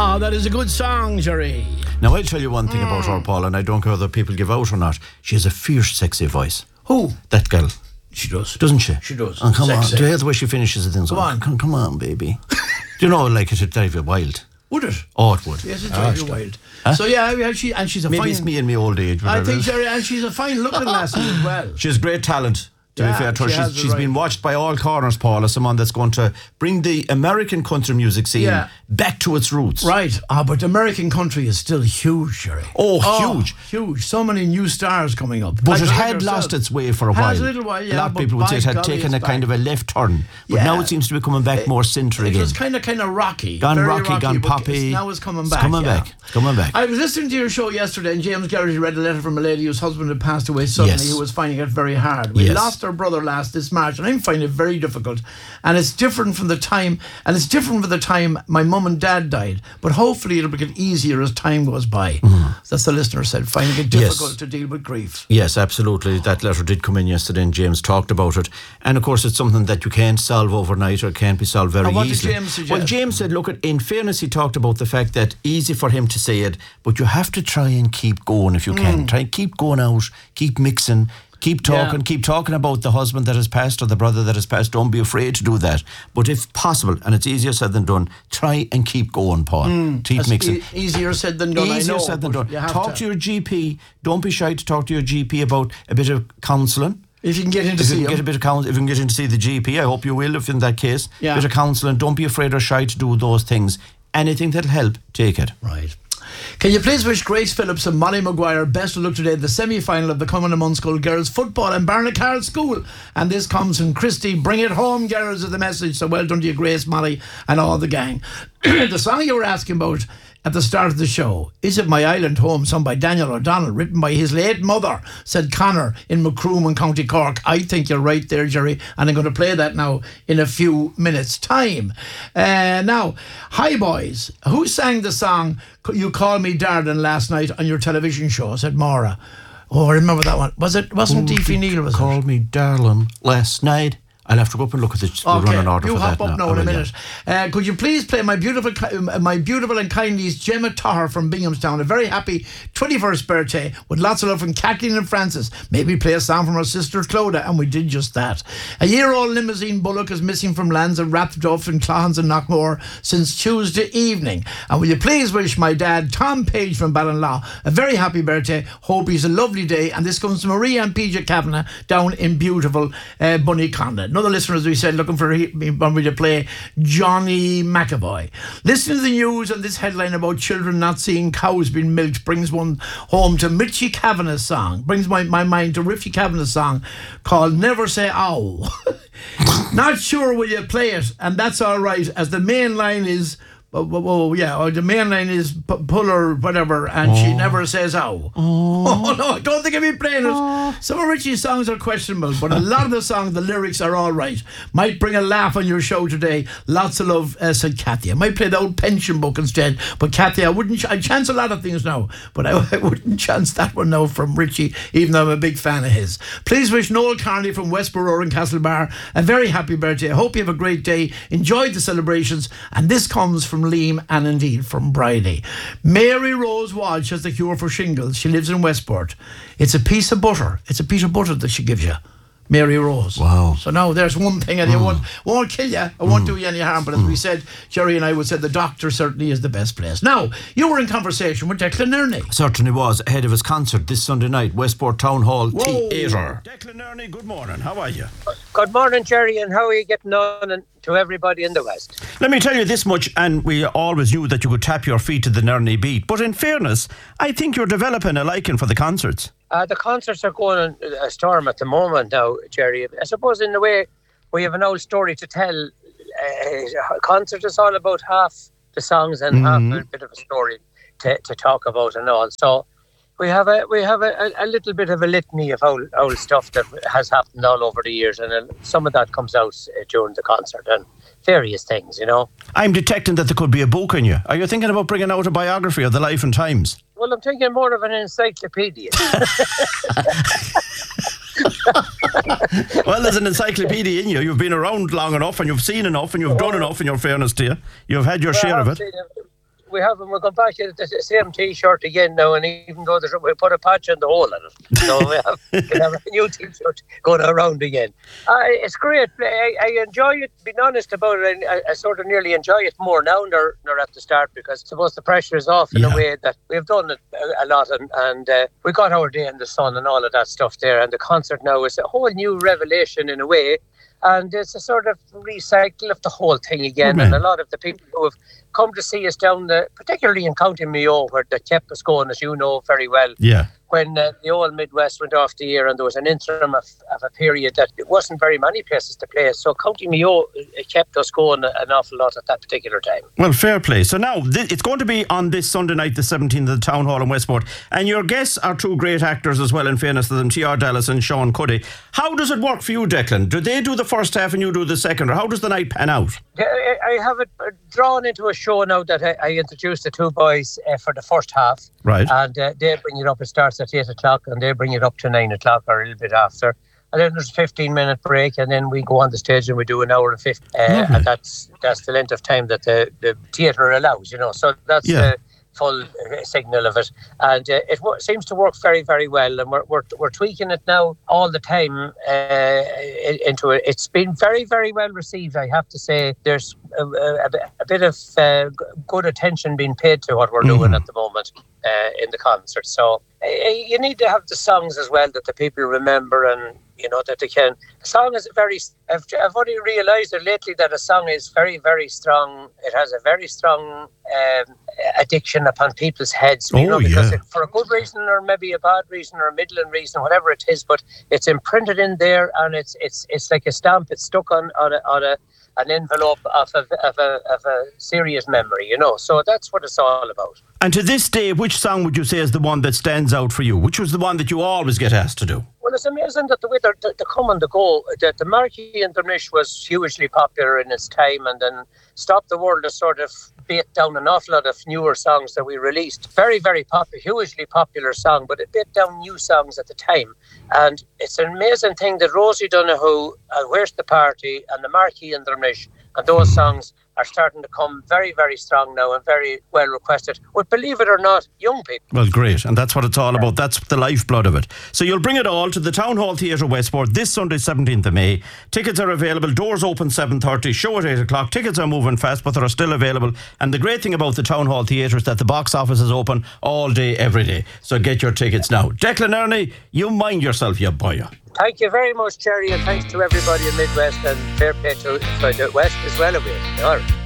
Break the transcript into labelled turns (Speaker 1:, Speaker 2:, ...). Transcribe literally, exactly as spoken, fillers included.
Speaker 1: Ah, that is a good song, Jerry.
Speaker 2: Now, I'll tell you one thing mm. about her, Paul, and I don't care whether people give out or not. She has a fierce, sexy voice.
Speaker 1: Who?
Speaker 2: That girl.
Speaker 1: She does.
Speaker 2: Doesn't she?
Speaker 1: She does.
Speaker 2: Oh, come
Speaker 1: sexy.
Speaker 2: on. Do you hear the way she finishes it? Then
Speaker 1: come on.
Speaker 2: Come, come on, baby. Do you know, like, it'd drive you wild.
Speaker 1: Would it?
Speaker 2: Oh, it would.
Speaker 1: Yes, it'd drive you wild.
Speaker 2: Huh?
Speaker 1: So, yeah, yeah, she, and she's a
Speaker 2: Maybe
Speaker 1: fine...
Speaker 2: Maybe it's me in my old age.
Speaker 1: I think, Jerry, and she's a fine-looking lassie as well.
Speaker 2: She has great talent. To
Speaker 1: yeah,
Speaker 2: be fair to her,
Speaker 1: she
Speaker 2: she's, she's
Speaker 1: right.
Speaker 2: been watched by all corners, Paul, as someone that's going to bring the American country music scene yeah. back to its roots.
Speaker 1: Right. Ah, but American country is still huge, Jerry.
Speaker 2: Oh, oh huge.
Speaker 1: Huge. So many new stars coming up.
Speaker 2: But
Speaker 1: like
Speaker 2: it had yourself. lost its way for a
Speaker 1: has
Speaker 2: while.
Speaker 1: A little while, yeah.
Speaker 2: A lot of people would say it had taken a
Speaker 1: back.
Speaker 2: kind of a left turn. But yeah. now it seems to be coming back
Speaker 1: it,
Speaker 2: more centre again.
Speaker 1: It was kind of kind of rocky.
Speaker 2: Gone
Speaker 1: very
Speaker 2: rocky,
Speaker 1: rocky,
Speaker 2: gone poppy.
Speaker 1: Now it's coming
Speaker 2: it's
Speaker 1: back.
Speaker 2: coming
Speaker 1: yeah.
Speaker 2: back. It's coming back.
Speaker 1: I was listening to your show yesterday and James Garrity read a letter from a lady whose husband had passed away suddenly
Speaker 2: yes.
Speaker 1: who was finding it very hard. We
Speaker 2: yes.
Speaker 1: lost our brother last this March and I'm finding it very difficult. And it's different from the time, and it's different from the time my mum and dad died. But hopefully it'll get easier as time goes by. Mm. That's the listener said, finding it difficult
Speaker 2: yes.
Speaker 1: to deal with grief.
Speaker 2: Yes, absolutely. That letter did come in yesterday and James talked about it. And of course it's something that you can't solve overnight or can't be solved very
Speaker 1: and what
Speaker 2: easily.
Speaker 1: Did James suggest?
Speaker 2: Well, James said, look, in fairness, he talked about the fact that easy for him to say it, but you have to try and keep going if you can. Mm. Try and keep going out, keep mixing. Keep talking, yeah. keep talking about the husband that has passed or the brother that has passed. Don't be afraid to do that. But if possible, and it's easier said than done, try and keep going, Paul.
Speaker 1: Mm,
Speaker 2: keep mixing.
Speaker 1: E- easier said than done,
Speaker 2: Easier
Speaker 1: I know,
Speaker 2: said than done. Talk to.
Speaker 1: to
Speaker 2: your G P. Don't be shy to talk to your G P about a bit of counselling.
Speaker 1: If you can get in to
Speaker 2: if
Speaker 1: see
Speaker 2: you
Speaker 1: him.
Speaker 2: Get a bit of counsel, if you can get in to see the G P, I hope you will, if in that case.
Speaker 1: Yeah.
Speaker 2: A bit of counselling. Don't be afraid or shy to do those things. Anything that'll help, take it.
Speaker 1: Right. Can you please wish Grace Phillips and Molly Maguire best of luck today at the semi-final of the Common School Girls Football in Barnacarr School? And this comes from Christy. Bring it home, girls, is the message. So well done to you, Grace, Molly and all the gang. The song you were asking about at the start of the show, Is It My Island Home, sung by Daniel O'Donnell, written by his late mother, said Connor in Macroom in County Cork. I think you're right there, Jerry, and I'm going to play that now in a few minutes' time. Uh, now, hi boys, who sang the song You Call Me Darling last night on your television show, said Maura. Oh, I remember that one. Was it, wasn't it Deefy Neal, was it?
Speaker 2: Called me darling last night. I'll have to go up and look at the
Speaker 1: okay.
Speaker 2: running order
Speaker 1: you
Speaker 2: for
Speaker 1: hop
Speaker 2: that
Speaker 1: up
Speaker 2: now.
Speaker 1: now in a minute. Uh, could you please play my beautiful, my beautiful and kind niece Gemma Toher from Binghamstown? A very happy twenty-first birthday with lots of love from Kathleen and Francis. Maybe play a song from her sister Clodagh, and we did just that. A year-old limousine Bullock is missing from lands of Rathduff and Clohans and Knockmore since Tuesday evening. And will you please wish my dad Tom Page from Ballinlaw a very happy birthday. Hope he's a lovely day. And this comes from Maria and P J Kavanagh down in beautiful uh, Bunnyconda. Another listener, as we said, looking for me to play Johnny McAvoy. Listening to the news and this headline about children not seeing cows being milked brings one home to Richie Kavanagh's song. Brings my, my mind to Richie Kavanagh's song called Never Say Ow. Not sure will you play it, and that's all right, as the main line is... Oh, oh, oh, yeah, or the main line is p- pull her, whatever, and oh. she never says ow. Oh. oh, no, I don't think I'll be playing oh. it. Some of Richie's songs are questionable, but a lot of the songs, the lyrics are all right. Might bring a laugh on your show today. Lots of love, uh, said Kathy. I might play the old pension book instead, but Kathy, I wouldn't, ch- I chance a lot of things now, but I, I wouldn't chance that one now from Richie, even though I'm a big fan of his. Please wish Noel Carney from Westborough in Castlebar a very happy birthday. I hope you have a great day. Enjoy the celebrations, and this comes from Liam and indeed from Bridie. Mary Rose Walsh has the cure for shingles. She lives in Westport. It's a piece of butter. It's a piece of butter that she gives you. Mary Rose.
Speaker 2: Wow.
Speaker 1: So now there's one thing, and mm. it won't, won't kill you. It won't mm. do you any harm. But as mm. we said, Jerry and I would say the doctor certainly is the best place. Now, you were in conversation with Declan Ernie.
Speaker 2: Certainly was, ahead of his concert this Sunday night, Westport Town Hall
Speaker 1: Whoa.
Speaker 2: Theatre. Declan Ernie, good morning. How are you?
Speaker 3: Good morning, Jerry, and how are you getting on and to everybody in the West?
Speaker 2: Let me tell you this much, and we always knew that you could tap your feet to the Ernie beat, but in fairness, I think you're developing a liking for the concerts.
Speaker 3: Uh, the concerts are going a storm at the moment now, Jerry. I suppose in a way we have an old story to tell. Uh, a concert is all about half the songs and mm-hmm. half a bit of a story to, to talk about and all. So we have a we have a, a little bit of a litany of old, old stuff that has happened all over the years, and uh, some of that comes out uh, during the concert and various things, you know.
Speaker 2: I'm detecting that there could be a book in you. Are you thinking about bringing out a biography of the life and times?
Speaker 3: Well, I'm thinking more of an encyclopedia.
Speaker 2: Well, there's an encyclopedia in you. You've been around long enough and you've seen enough and you've done enough, in your fairness to you. You've had your well, share of it.
Speaker 3: we have them. We'll go back to the same T-shirt again now, and even though there's, we put a patch on the hole in it, so we have, we have a new T-shirt going around again. Uh, it's great. I, I enjoy it. Being honest about it, I, I sort of nearly enjoy it more now than, than at the start, because I suppose the pressure is off in
Speaker 2: Yeah.
Speaker 3: a way that we've done it a, a lot, and, and uh, we got our day in the sun and all of that stuff there. And the concert now is a whole new revelation in a way. And it's a sort of recycle of the whole thing again.
Speaker 2: Good man.
Speaker 3: And a lot of the people who have come to see us down, the, particularly in County Mayo, where they kept us going, as you know very well,
Speaker 2: Yeah.
Speaker 3: when uh, the old Midwest went off the air and there was an interim of, of a period that it wasn't very many places to play. So County Mayo uh, kept us going an awful lot at that particular time.
Speaker 2: Well, fair play. So now, th- it's going to be on this Sunday night, the seventeenth, at the Town Hall in Westport. And your guests are two great actors as well, in fairness to them, T R Dallas and Sean Cuddy. How does it work for you, Declan? Do they do the first half and you do the second? Or how does the night pan out?
Speaker 3: I I have it drawn into a show now that I, I introduced the two boys uh, for the first half.
Speaker 2: Right.
Speaker 3: And uh, they bring it up. It starts at eight o'clock and they bring it up to nine o'clock or a little bit after. And then there's a fifteen minute break, and then we go on the stage and we do an hour and fifty. Uh,
Speaker 2: Lovely.
Speaker 3: and that's that's the length of time that the, the theatre allows, you know. So that's
Speaker 2: Yeah.
Speaker 3: the full uh, signal of it. And uh, it w- seems to work very, very well. And we're we're, we're tweaking it now all the time uh, into it. It's been very, very well received, I have to say. There's a, a, a bit of uh, g- good attention being paid to what we're doing at the moment uh, in the concert. So uh, you need to have the songs as well that the people remember, and you know that they can. A song is very. I've, I've only realised it lately that a song is very, very strong. It has a very strong um, addiction upon people's heads. You
Speaker 2: Oh,
Speaker 3: know, because
Speaker 2: yeah.
Speaker 3: it, for a good reason or maybe a bad reason or a middling reason, whatever it is, but it's imprinted in there, and it's it's it's like a stamp. It's stuck on on a, on a an envelope of a, of a of a serious memory. You know, so that's what it's all about.
Speaker 2: And to this day, which song would you say is the one that stands out for you? Which was the one that you always get asked to do?
Speaker 3: Well, it's amazing that the way they're, they come and they go, that the Marquee and the Nish was hugely popular in its time, and then Stop the World has sort of beat down an awful lot of newer songs that we released. Very, very popular, hugely popular song, but it beat down new songs at the time. And it's an amazing thing that Rosie Donoghue, and Where's the Party, and the Marquee and the Nish, and those songs are starting to come very, very strong now and very well requested. But believe it or not, young people.
Speaker 2: Well, great. And that's what it's all about. That's the lifeblood of it. So you'll bring it all to the Town Hall Theatre Westport this Sunday, seventeenth of May. Tickets are available. Doors open seven thirty. Show at eight o'clock. Tickets are moving fast, but they're still available. And the great thing about the Town Hall Theatre is that the box office is open all day, every day. So get your tickets now. Declan Ernie, you mind yourself, you boy.
Speaker 3: Thank you very much, Jerry, and thanks to everybody in Midwest, and fair play to, to the West as well. All right.